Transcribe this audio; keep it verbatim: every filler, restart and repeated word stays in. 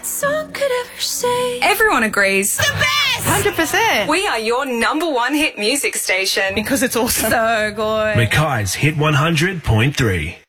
that song could ever say. Everyone agrees. The best! one hundred percent. We are your number one hit music station. Because it's awesome. So good. Mackay's Hit one hundred point three.